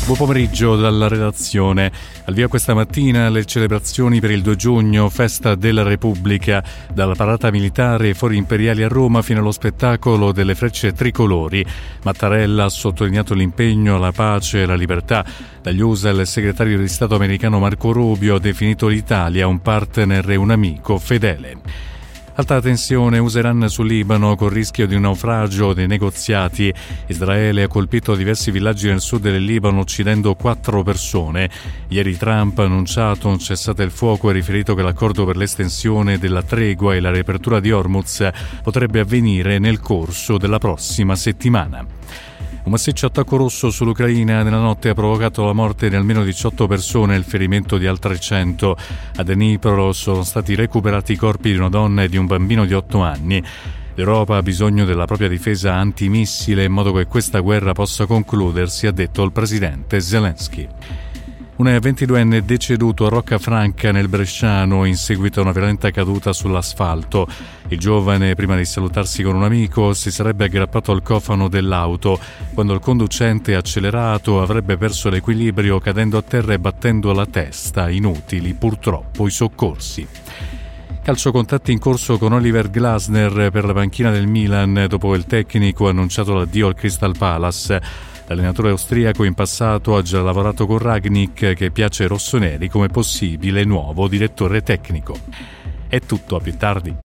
Buon pomeriggio dalla redazione. Al via questa mattina le celebrazioni per il 2 giugno, festa della Repubblica, dalla parata militare e fori imperiali a Roma fino allo spettacolo delle frecce tricolori. Mattarella ha sottolineato l'impegno alla pace e alla libertà. Dagli USA il segretario di Stato americano Marco Rubio ha definito l'Italia un partner e un amico fedele. Alta tensione USA-Iran sul Libano con rischio di un naufragio dei negoziati. Israele ha colpito diversi villaggi nel sud del Libano uccidendo 4 persone. Ieri Trump ha annunciato un cessate il fuoco e riferito che l'accordo per l'estensione della tregua e la riapertura di Hormuz potrebbe avvenire nel corso della prossima settimana. Un massiccio attacco russo sull'Ucraina nella notte ha provocato la morte di almeno 18 persone e il ferimento di altre 100. A Dnipro sono stati recuperati i corpi di una donna e di un bambino di 8 anni. L'Europa ha bisogno della propria difesa antimissile in modo che questa guerra possa concludersi, ha detto il presidente Zelensky. Un 22enne è deceduto a Roccafranca nel Bresciano in seguito a una violenta caduta sull'asfalto. Il giovane, prima di salutarsi con un amico, si sarebbe aggrappato al cofano dell'auto. Quando il conducente ha accelerato avrebbe perso l'equilibrio cadendo a terra e battendo la testa. Inutili purtroppo i soccorsi. Calciocontatti in corso con Oliver Glasner per la panchina del Milan dopo il tecnico ha annunciato l'addio al Crystal Palace. L'allenatore austriaco in passato ha già lavorato con Rangnick, che piace ai rossoneri come possibile nuovo direttore tecnico. È tutto, a più tardi.